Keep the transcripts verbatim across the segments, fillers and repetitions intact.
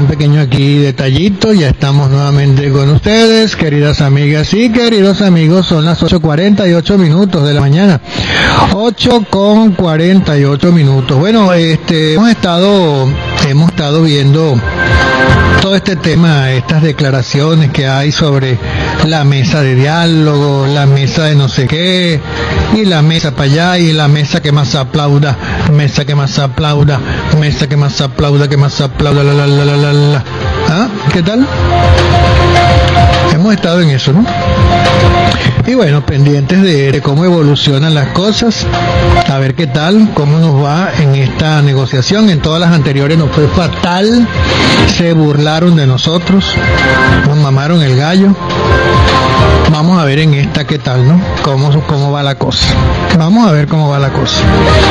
pequeño aquí detallito, ya estamos nuevamente con ustedes, queridas amigas y queridos amigos. Son las ocho cuarenta y ocho minutos de la mañana, ocho con cuarenta y ocho minutos. Bueno, este, hemos estado, hemos estado viendo todo este tema, estas declaraciones que hay sobre la mesa de diálogo, la mesa de no sé qué, y la mesa para allá, y la mesa que más aplauda, mesa que más aplauda, mesa que más aplauda, que más aplauda, la la la la la la. ¿Ah? ¿Qué tal? Hemos estado en eso, ¿no? Y bueno, pendientes de, de cómo evolucionan las cosas, a ver qué tal, cómo nos va en esta negociación. En todas las anteriores nos fue fatal, se burlaron de nosotros, nos mamaron el gallo. Vamos a ver en esta qué tal, ¿no? Cómo, cómo va la cosa. Vamos a ver cómo va la cosa.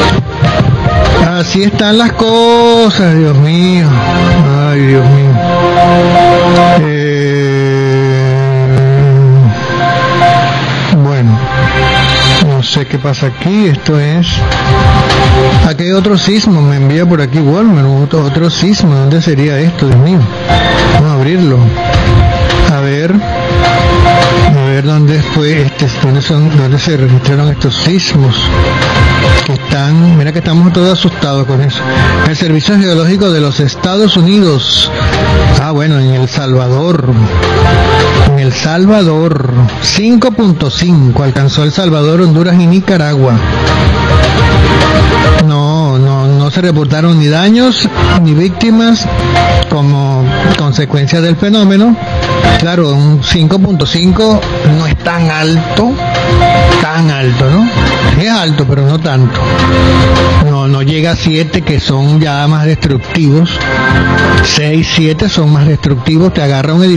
Así están las cosas, Dios mío. Ay, Dios mío. Eh... Bueno, no sé qué pasa aquí. Esto es... Aquí hay otro sismo, me envía por aquí Walmart, otro, otro sismo. ¿Dónde sería esto, Dios mío? Vamos a abrirlo. A ver... A ver dónde fue este, dónde son, dónde se registraron estos sismos que están, mira que estamos todos asustados con eso. El Servicio Geológico de los Estados Unidos, ah bueno, en El Salvador, en El Salvador, cinco punto cinco alcanzó El Salvador, Honduras y Nicaragua. No, no, no se reportaron ni daños ni víctimas como consecuencia del fenómeno. Claro, un cinco punto cinco no es tan alto, tan alto, ¿no? Es alto, pero no tanto. No, no llega a siete, que son ya más destructivos. seis, siete son más destructivos, te agarra un edificio